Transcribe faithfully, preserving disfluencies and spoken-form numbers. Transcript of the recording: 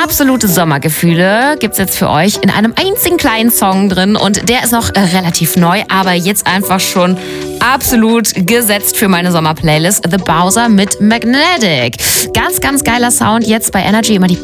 Absolute Sommergefühle gibt's jetzt für euch in einem einzigen kleinen Song drin und der ist noch äh, relativ neu, aber jetzt einfach schon absolut gesetzt für meine Sommerplaylist. The Bowser mit Magnetic. Ganz, ganz geiler Sound jetzt bei Energy, immer die